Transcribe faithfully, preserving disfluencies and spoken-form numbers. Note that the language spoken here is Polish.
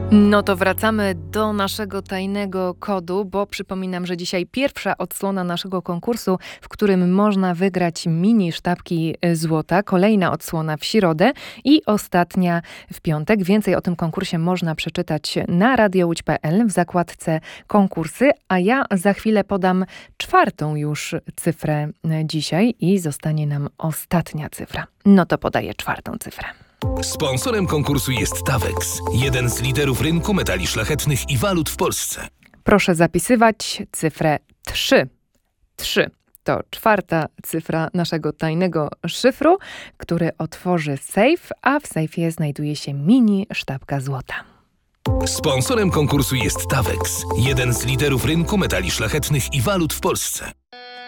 No to wracamy do naszego tajnego kodu, bo przypominam, że dzisiaj pierwsza odsłona naszego konkursu, w którym można wygrać mini sztabki złota. Kolejna odsłona w środę i ostatnia w piątek. Więcej o tym konkursie można przeczytać na radiołódź kropka pe el w zakładce konkursy, a ja za chwilę podam czwartą już cyfrę dzisiaj i zostanie nam ostatnia cyfra. No to podaję czwartą cyfrę. Sponsorem konkursu jest Tawex, jeden z liderów rynku metali szlachetnych i walut w Polsce. Proszę zapisywać cyfrę trzy. trzy to czwarta cyfra naszego tajnego szyfru, który otworzy sejf, a w sejfie znajduje się mini sztabka złota. Sponsorem konkursu jest Tawex, jeden z liderów rynku metali szlachetnych i walut w Polsce.